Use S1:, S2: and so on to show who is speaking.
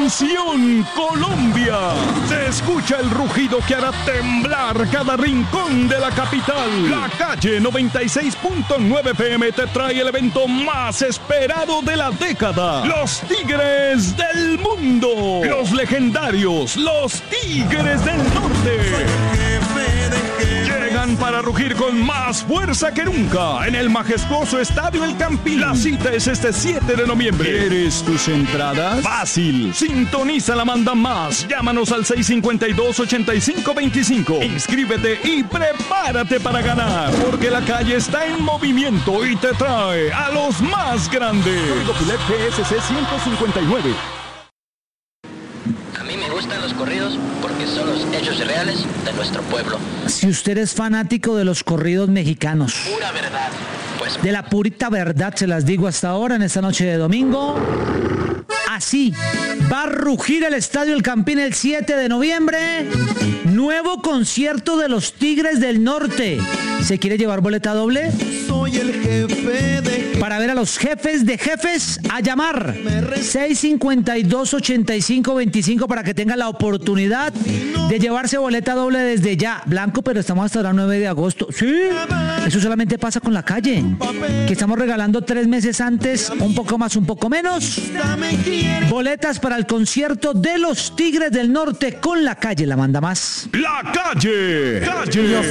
S1: Atención Colombia, se escucha el rugido que hará temblar cada rincón de la capital. La calle 96.9 FM te trae el evento más esperado de la década. Los Tigres del Mundo. Los legendarios, los Tigres del Norte. Llegan para rugir con más fuerza que nunca en el majestuoso Estadio El Campín. La cita es este 7 de noviembre. ¿Quieres tus entradas? Fácil. Sintoniza la Manda Más. Llámanos al 652-8525. Inscríbete y prepárate para ganar, porque la calle está en movimiento y te trae a los más grandes. Código Pilet PSC 159.
S2: A mí me gustan los corridos porque son los hechos reales de nuestro pueblo.
S3: Si usted es fanático de los corridos mexicanos,
S2: Pura verdad. Pues
S3: de la purita verdad se las digo hasta ahora en esta noche de domingo. Así va a rugir el Estadio El Campín el 7 de noviembre. Nuevo concierto de los Tigres del Norte. ¿Se quiere llevar boleta doble?
S4: Soy el jefe de...
S3: Para ver a los jefes de jefes, a llamar 652-8525 para que tenga la oportunidad de llevarse boleta doble desde ya. Blanco, pero estamos hasta el 9 de agosto. Sí, eso solamente pasa con La Calle, que estamos regalando 3 meses antes, un poco más, un poco menos, boletas para el concierto de los Tigres del Norte con La Calle, la Manda Más.
S1: La calle.
S3: Y